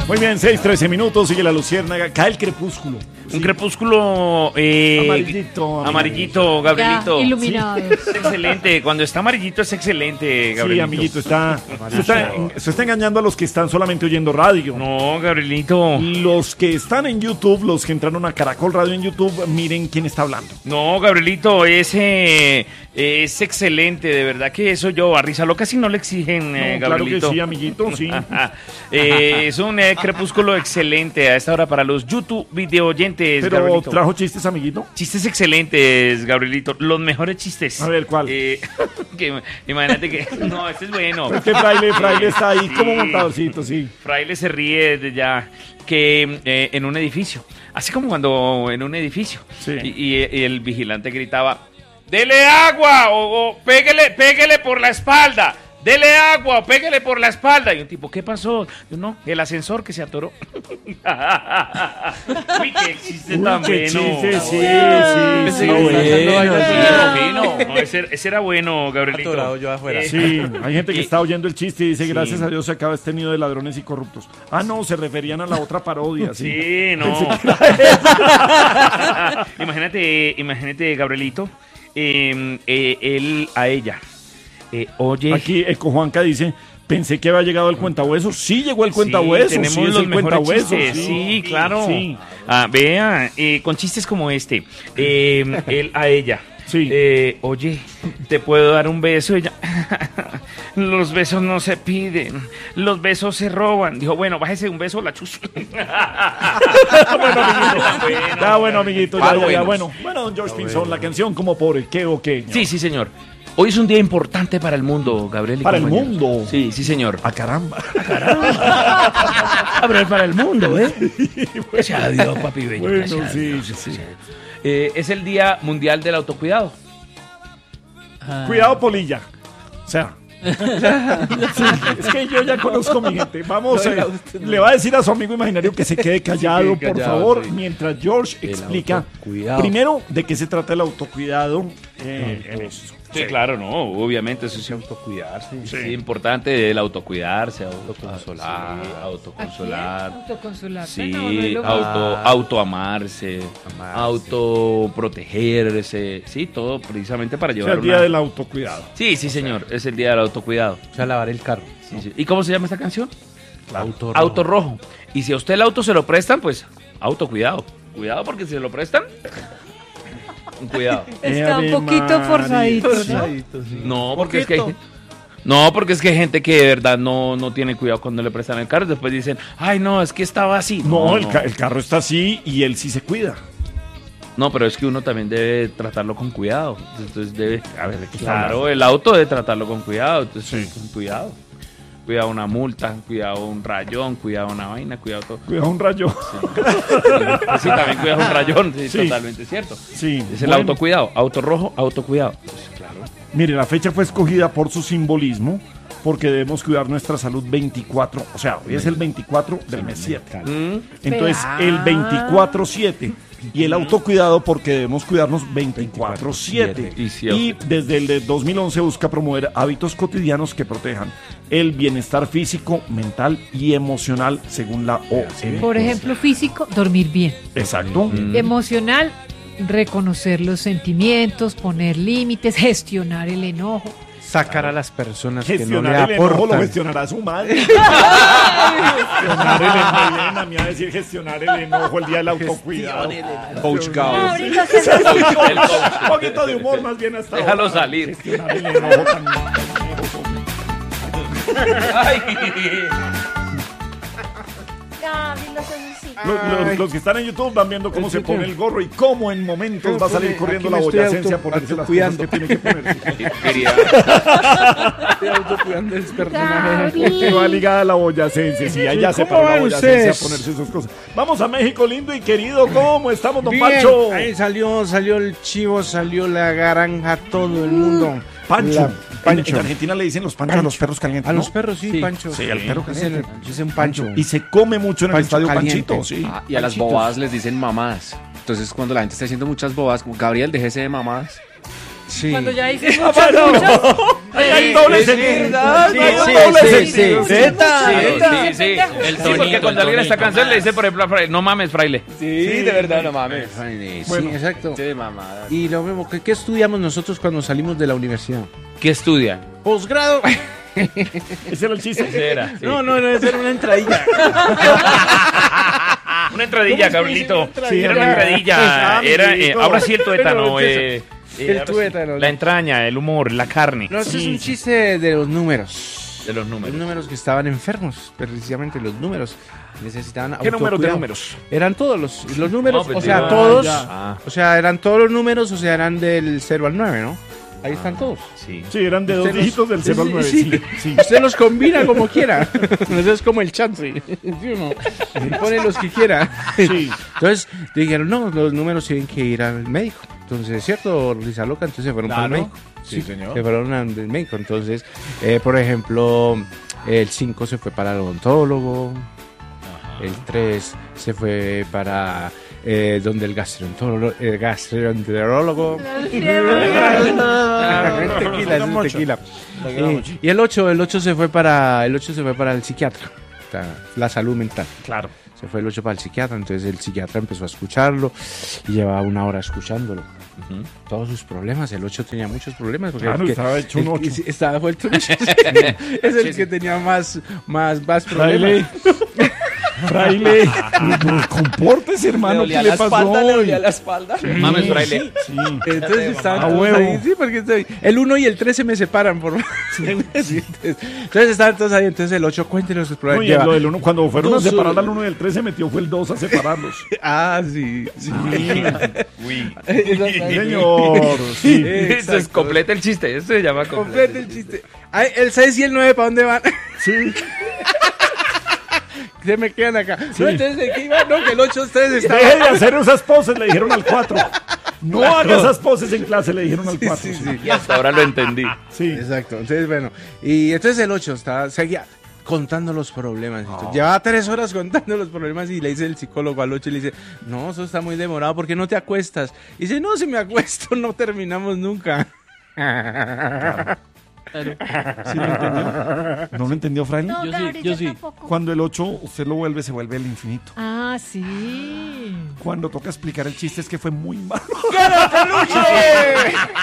Muy bien, 6:13, sigue la luciérnaga, cae el crepúsculo. Un crepúsculo amarillito, Gabrielito. Ya, iluminado. Sí. Es excelente, cuando está amarillito es excelente, Gabrielito. Sí, amiguito, se está engañando a los que están solamente oyendo radio. No, Gabrielito. Los que están en YouTube, los que entraron a Caracol Radio en YouTube, miren quién está hablando. No, Gabrielito, ese es excelente, de verdad que eso yo a Risa Loca si no le exigen, No, claro que Gabrielito. sí, amiguito, sí. Es un crepúsculo excelente a esta hora para los YouTube video oyentes, Pero Gabrielito. trajo chistes, amiguito. Chistes excelentes, Gabrielito. Los mejores chistes. A ver, ¿cuál? Imagínate que... No, este es bueno. Este fraile está ahí como montadorcito, sí. Fraile se ríe desde ya que en un edificio. Así como cuando en un edificio. Sí. Y el vigilante gritaba, ¡dele agua! O pégale por la espalda. ¡Dele agua! ¡Pégale por la espalda! Y un tipo, ¿qué pasó? Yo, no, el ascensor que se atoró. Uy, qué chiste tan qué bueno. chiste, sí. No, ese era bueno, Gabrielito. Atorado yo afuera. Sí, hay gente que está oyendo el chiste y dice, Sí. gracias a Dios se acaba este nido de ladrones y corruptos. Ah, no, se referían a la otra parodia, sí. Sí, no. Imagínate, Gabrielito, él a ella. Oye, Aquí Eco Juanca dice, pensé que había llegado el cuentahueso. Sí, llegó el cuentahueso. tenemos sí, es los el mejores cuentahueso. chistes. Sí, claro. Sí. Vea, con chistes como este, él a ella. Sí. Oye, ¿te puedo dar un beso? Ella, los besos no se piden, los besos se roban. Dijo, bueno, bájese un beso, la chus. Bueno, amiguito, ya. Bueno, don George Pinzón, la canción como por el qué o qué. Sí, señor. Hoy es un día importante para el mundo, Gabriel. ¿Para el compañeros. mundo? Sí, señor. ¡Ah, caramba! Pero para el mundo, ¿eh? Gracias a Dios, papi bello. Bueno, Gracias a sí. Dios. Es el Día Mundial del Autocuidado. Cuidado, polilla. O sea... Sí, es que yo ya conozco a mi gente. Vamos, le va a decir a su amigo imaginario que se quede callado, por favor, sí. Mientras George explica primero de qué se trata el autocuidado. Sí, claro, no, obviamente eso es autocuidarse. Sí. Es importante el autocuidarse, autoconsolar. Sí, autoamarse, autoprotegerse. Sí, todo precisamente para llevar el día del autocuidado. Sí, señor, es el día del autocuidado. O sea, lavar el carro. Sí. ¿Y cómo se llama esta canción? Auto rojo. Y si a usted el auto se lo prestan, pues autocuidado. Cuidado porque si se lo prestan... Cuidado. Está un poquito forzadito, ¿no? Sí. No, porque es que hay gente que de verdad no tiene cuidado cuando le prestan el carro. Después dicen, ay, no, es que estaba así. No, el carro está así y él sí se cuida. No, pero es que uno también debe tratarlo con cuidado. Entonces debe... A ver, ¿de qué Claro, el auto debe tratarlo con cuidado. Entonces, con cuidado. Cuidado una multa, cuidado un rayón, cuidado una vaina, cuidado todo. Cuidado un rayo. Sí, también cuidado un rayón, sí. Totalmente cierto. Sí. Es el autocuidado, auto rojo, autocuidado. Pues, claro. Mire, la fecha fue escogida por su simbolismo, porque debemos cuidar nuestra salud 24, o sea, hoy es el 24 del mes 7. Entonces, el 24/7. Y el autocuidado porque debemos cuidarnos 24/7. Y desde el de 2011 busca promover hábitos cotidianos que protejan el bienestar físico, mental y emocional según la OMS. Por ejemplo, físico, dormir bien. Exacto. Emocional, reconocer los sentimientos, poner límites, gestionar el enojo. Sacar a las personas que no le Gestionar el enojo lo aportan. gestionará su madre. Gestionar el enojo. Me va a decir gestionar el enojo el día del autocuidado. Coach Gauss. Un poquito de humor más bien hasta Déjalo ahora. salir. Gestionar el enojo tan... Los que están en YouTube van viendo cómo se pone el gorro y cómo en momentos va a salir corriendo la boyacencia a ponerse las cosas que tiene que ponerse. Estoy autocuidando el personaje. Que va ligada a la boyacencia. Sí, allá se paró la boyacencia a ponerse esas cosas. Vamos a México, lindo y querido. ¿Cómo estamos, don Pancho? Ahí salió el chivo, salió la garanja, todo el mundo. Pancho. Pancho. En Argentina le dicen los panchos a los perros calientes. A ¿no? los perros, sí, Pancho. Sí, al perro caliente. Es un Pancho. Y se come mucho en el Pancho estadio caliente. Panchito, sí. Y a las bobadas les dicen mamadas. Entonces, cuando la gente está haciendo muchas bobadas, como Gabriel, déjese de mamadas. Sí. Cuando ya dice Ah, muchas, bueno. muchas. Ahí hay doble sentido. verdad, Hay sí, doble sí, sentido. sí. Sí, sí. El Sí, porque cuando alguien esta canción le dice, por ejemplo, a Fraile, no mames, Fraile. Sí, de verdad, no mames. Sí, Bueno. exacto. Qué mamada. Y lo mismo, ¿qué estudiamos nosotros cuando salimos de la universidad? ¿Qué estudia? Posgrado. Ese era el chiste. Era. No, esa era una entradilla. Una entradilla, Gabrielito. Sí, Era una entradilla. Era, ahora sí el tuétano. El tuétano. La entraña, el humor, la carne. No, eso es un chiste de los números. De los Los números. números que estaban enfermos, precisamente los números. Necesitaban ¿Qué números de autocuidado. números? Eran todos los números, No, pues o sea, digo, todos. ya. O sea, eran todos los números, o sea, eran del 0 al 9, ¿no? Ahí están todos. Sí. Sí, eran de dos Usted los- dígitos del 0 al 9. Sí. Sí, sí. Usted los combina como quiera. Eso es como el chance. ¿Sí o no? Y pone los que quiera. Sí. Entonces dijeron, no, los números tienen que ir al médico. Entonces, ¿es cierto, Risa Loca? Entonces se fueron para el médico. Sí, señor. Se fueron al médico. Entonces, por ejemplo, el 5 se fue para el odontólogo. El 3 se fue para donde el gastroenterólogo. Tequila, es un tequila. Y el 8 se fue para el psiquiatra. O sea, la salud mental. Claro. Se fue el 8 para el psiquiatra, entonces el psiquiatra empezó a escucharlo y llevaba una hora escuchándolo. Todos sus problemas, el 8 tenía muchos problemas. Porque Claro, estaba hecho un 8. Estaba vuelto un 8. Es el que tenía más problemas. Fraile. Fraile. Compórtese, hermano. ¿Qué le pasó? Le olía la espalda. Mames, Fraile. Sí. Entonces estaban A todos huevo. ahí, sí, porque el 1 y el 3 se me separan por entonces estaban todos ahí, entonces el 8 cuéntenos sus No, problemas. y Lleva- lo del uno, cuando fueron a dos, separar al 1 y al 3 se metió fue el 2 a separarlos. Ah, sí. Uy. Señor. Sí. Eso es completa el chiste. Eso se llama Complete el chiste. Ay, el 6 y el 9, ¿para dónde van? Sí. Se me quedan acá. No, entonces, ¿de qué iban? No, que el 8 ustedes Deje estaban... de hacer esas poses, le dijeron al 4. No haga esas poses en clase, le dijeron al 4. sí. Y hasta ahora lo entendí. Sí. Exacto. Entonces, bueno. Y entonces el 8 seguía contando los problemas. Llevaba 3 horas contando los problemas y le dice el psicólogo al 8 y le dice, no, eso está muy demorado, ¿por qué no te acuestas? Y dice, no, si me acuesto no terminamos nunca. ¿Sí lo entendió? ¿No lo entendió, Fraile? No, Yo sí, Gabriel, yo sí. tampoco. Cuando el 8 usted lo vuelve, se vuelve el infinito. Ah, sí. Cuando toca explicar el chiste es que fue muy malo.